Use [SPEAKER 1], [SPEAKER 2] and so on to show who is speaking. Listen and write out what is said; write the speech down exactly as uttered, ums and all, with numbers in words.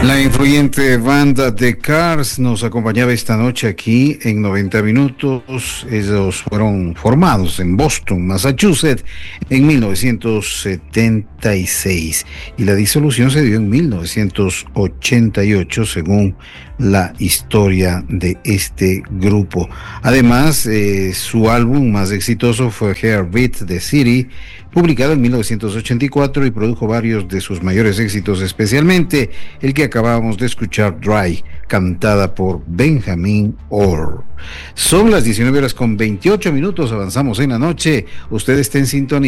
[SPEAKER 1] La influyente banda The Cars nos acompañaba esta noche aquí en noventa minutos. Ellos fueron formados en Boston, Massachusetts, en mil novecientos setenta y seis y la disolución se dio en mil novecientos ochenta y ocho, según la historia de este grupo. Además, eh, su álbum más exitoso fue Heartbeat the City, publicado en mil novecientos ochenta y cuatro, y produjo varios de sus mayores éxitos, especialmente el que acabábamos de escuchar, Dry, cantada por Benjamin Orr. Son las diecinueve horas con veintiocho minutos, avanzamos en la noche. Usted está en sintonía